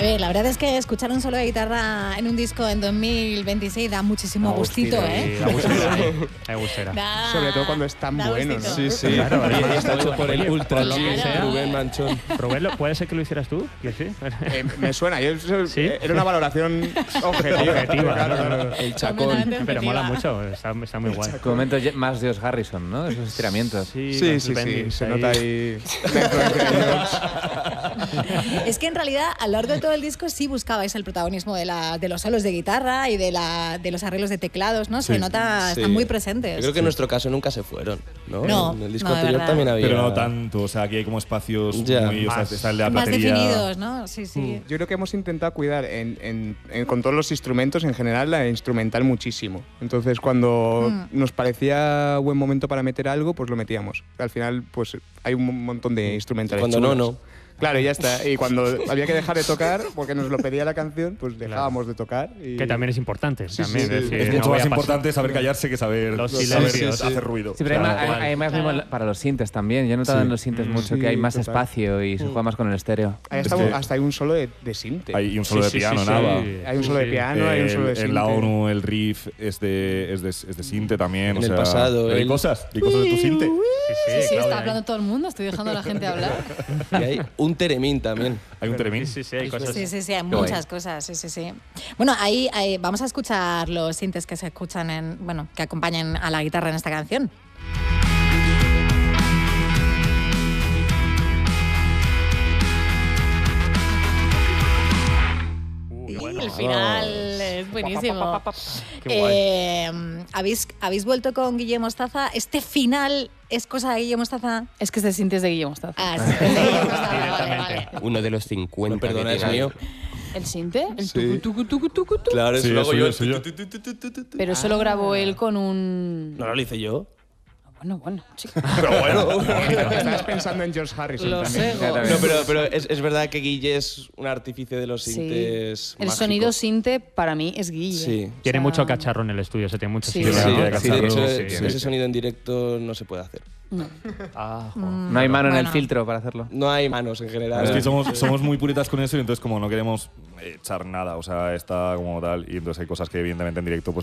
ver, la verdad es que escuchar un solo de guitarra en un disco en 2026 da muchísimo gustito, ¿eh? Da gustera. Sobre todo cuando es tan bueno, ¿no? Sí, sí. Claro, Y está hecho por el ultra lo que sea. Rubén Manchón. Rubén, ¿puede ser que lo hicieras tú? ¿Que sí? Me suena, ¿Sí? Era una valoración objetiva. Claro. El chacón. Pero mola mucho, está muy guay. Momentos más de Os Harrison, ¿no? Esos estiramientos. Sí, se nota ahí la influencia de George. Es que en realidad a lo largo de todo el disco sí buscabais el protagonismo de los solos de guitarra y de los arreglos de teclados, ¿no? Se nota, Sí. están muy presentes. Yo creo que en nuestro caso nunca se fueron, ¿no? No, en el disco no, de anterior verdad. también había. Pero no tanto, o sea, aquí hay como espacios Ya. muy, o sea, está el de la Más batería. definidos, ¿no? Sí, sí. Yo creo que hemos intentado cuidar con todos los instrumentos en general la instrumental muchísimo. Entonces cuando nos parecía buen momento para meter algo, pues lo metíamos. Al final pues hay un montón de instrumentales Cuando chulos. no. Claro, y ya está. Y cuando había que dejar de tocar, porque nos lo pedía la canción, pues dejábamos de tocar. Y... Que también es importante. También, sí. es decir, Es no mucho voy más a pasar- importante saber callarse que saber Los silencios. hacer ruido. Sí, pero Claro, además claro. mismo para los sintes también. Yo he notado en los sintes mucho que hay más total. espacio y se juega más con el estéreo. Hay Es que- hasta hay un solo de sinte. Hay un solo de piano, nada. Hay un solo de piano, hay un solo de sinte. En la ONU el riff es de sinte también. En o el sea, pasado, Hay el- cosas de tu sinte. Sí, está Claudia, hablando todo el mundo, estoy dejando a la gente hablar. Y hay un teremín también. Hay un teremín. Sí, hay cosas. Sí, hay muchas cosas, sí. Bueno, ahí vamos a escuchar los sintes que se escuchan que acompañan a la guitarra en esta canción. El final es buenísimo. ¿Habéis vuelto con Guillermo Mostaza? ¿Este final es cosa de Guillermo Mostaza? Es que se sientes de Guillermo Mostaza. Ah, sí, de Guillermo Mostaza, vale. Uno de los 50. No, perdona, que es tiene. mío. ¿El sinte? ¿El Sí. tucu, tucu, tucu, tucu? Claro, Sí, eso lo hago es yo. suyo. Pero eso lo grabó él con un... No lo hice yo. Bueno, chico. Pero bueno. Estabas pensando en George Harrison Lo también. sé. No, pero es verdad que Guille es un artífice de los sintes. El mágicos. sonido sinte para mí es Guille. Sí. Tiene O sea, mucho cacharro en el estudio, se tiene mucho Sí, sitio. sí, Sí, de de cacharro, hecho, sí. ese sonido en directo no se puede hacer. No. No hay mano en el Bueno. filtro para hacerlo. No hay manos en general. Es que somos muy puritas con eso y entonces como no queremos echar nada, o sea, está como tal y entonces hay cosas que evidentemente en directo pues